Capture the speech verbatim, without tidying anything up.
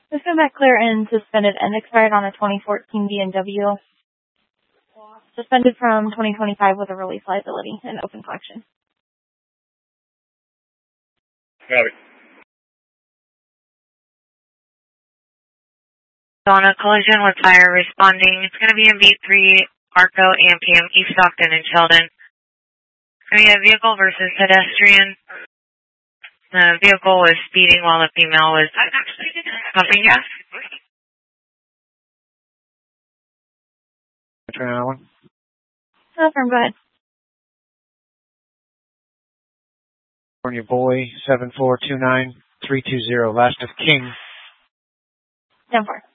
This came back clear and suspended and expired on a twenty fourteen B M W. Suspended from twenty twenty-five with a release liability and open collection. Got it. On a collision with fire responding. It's going to be in B three, Arco, A M P M, East Stockton, and Sheldon. It's going to be a vehicle versus pedestrian. The vehicle was speeding while the female was pumping gas. Turn on one. No problem, go ahead. California Boy, seven four two nine three two zero, last of King. ten four.